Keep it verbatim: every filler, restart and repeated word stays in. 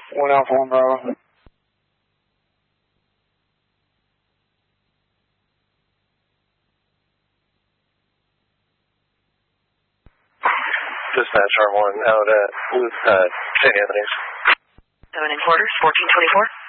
One Alpha, one Bravo. Dispatch R one out at with uh, Saint Anthony's. Seven and quarters, fourteen twenty-four.